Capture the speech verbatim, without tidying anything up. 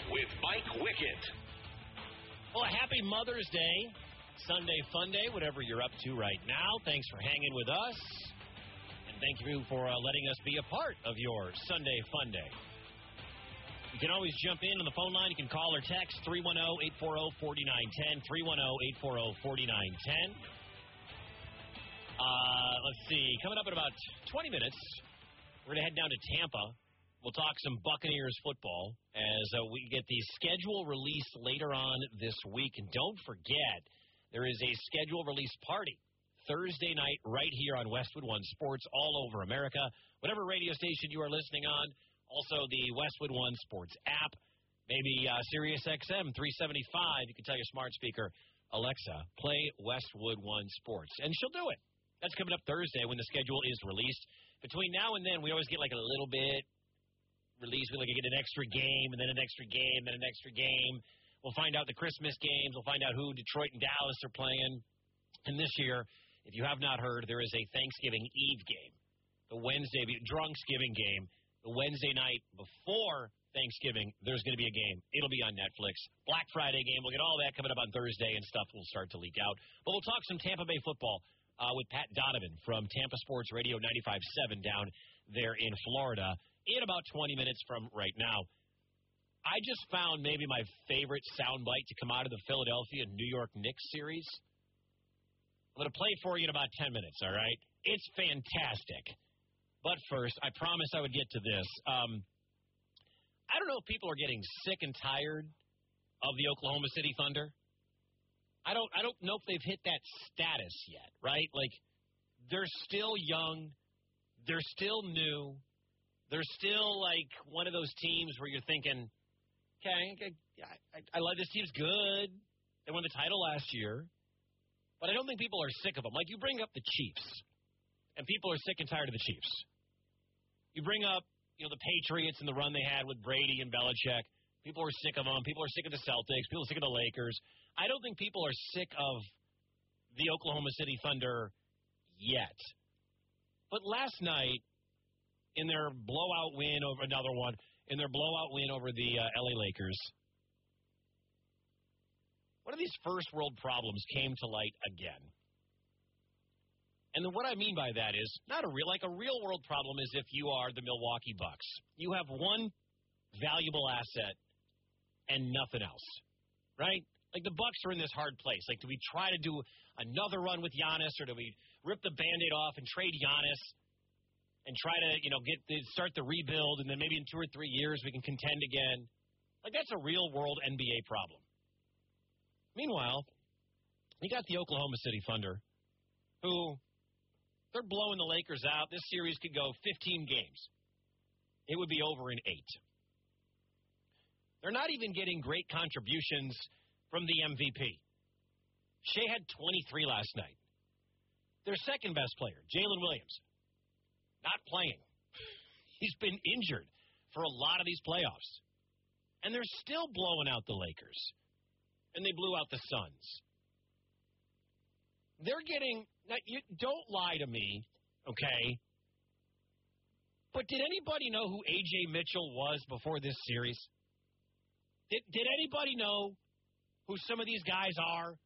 with Mike Wickett. Well, happy Mother's Day, Sunday Fun Day, whatever you're up to right now. Thanks for hanging with us, and thank you for uh, letting us be a part of your Sunday Fun Day. You can always jump in on the phone line. You can call or text three one zero, eight four zero, four nine one zero, three one zero, eight four zero, four nine one zero. Uh, let's see. Coming up in about twenty minutes, we're going to head down to Tampa. We'll talk some Buccaneers football as uh, we get the schedule released later on this week. And don't forget, there is a schedule release party Thursday night right here on Westwood One Sports all over America. Whatever radio station you are listening on, also the Westwood One Sports app, maybe uh, Sirius X M three seventy-five. You can tell your smart speaker, Alexa, play Westwood One Sports. And she'll do it. That's coming up Thursday when the schedule is released. Between now and then, we always get like a little bit released. We like get an extra game, and then an extra game, then an extra game. We'll find out the Christmas games. We'll find out who Detroit and Dallas are playing. And this year, if you have not heard, there is a Thanksgiving Eve game. The Wednesday, Drunksgiving game. The Wednesday night before Thanksgiving, there's going to be a game. It'll be on Netflix. Black Friday game. We'll get all that coming up on Thursday, and stuff will start to leak out. But we'll talk some Tampa Bay football uh, with Pat Donovan from Tampa Sports Radio ninety-five point seven down there in Florida in about twenty minutes from right now. I just found maybe my favorite soundbite to come out of the Philadelphia New York Knicks series. I'm going to play for you in about ten minutes, all right? It's fantastic. But first, I promised I would get to this. Um, I don't know if people are getting sick and tired of the Oklahoma City Thunder. I don't I don't know if they've hit that status yet, right? Like, they're still young. They're still new. They're still, like, one of those teams where you're thinking, okay, I, I, I like this team's good. They won the title last year. But I don't think people are sick of them. Like, you bring up the Chiefs, and people are sick and tired of the Chiefs. You bring up, you know, the Patriots and the run they had with Brady and Belichick. People are sick of them. People are sick of the Celtics. People are sick of the Lakers. I don't think people are sick of the Oklahoma City Thunder yet. But last night, in their blowout win over another one, in their blowout win over the uh, L A Lakers, one of these first world problems came to light again. And then what I mean by that is not a real, like a real world problem is if you are the Milwaukee Bucks. You have one valuable asset and nothing else, right? Like, the Bucks are in this hard place. Like, do we try to do another run with Giannis, or do we rip the Band-Aid off and trade Giannis and try to, you know, get the, start the rebuild, and then maybe in two or three years we can contend again? Like, that's a real-world N B A problem. Meanwhile, you got the Oklahoma City Thunder, who they're blowing the Lakers out. This series could go fifteen games. It would be over in eight. They're not even getting great contributions from the M V P. Shea had twenty-three last night. Their second-best player, Jalen Williams, not playing. He's been injured for a lot of these playoffs. And they're still blowing out the Lakers. And they blew out the Suns. They're getting, now, you, don't lie to me, okay? But did anybody know who A J Mitchell was before this series? Did, did anybody know who some of these guys are